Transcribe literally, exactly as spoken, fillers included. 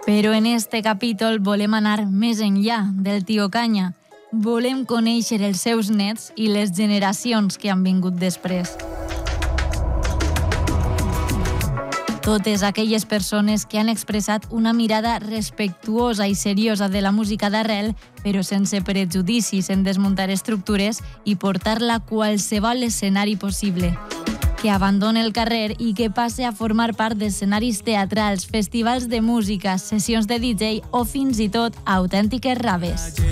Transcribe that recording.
Però en este capítol volem anar més enllà del tio Canya. Volem conèixer els seus nets i les generacions que han vingut després. Totes aquelles persones que han expressat una mirada respectuosa i seriosa de la música d'arrel, però sense prejudicis en desmuntar estructures i portar-la a qualsevol escenari possible. Que abandone el carrer i que passe a formar part d'escenaris teatrals, festivals de música, sessions de D J o fins i tot autèntiques raves.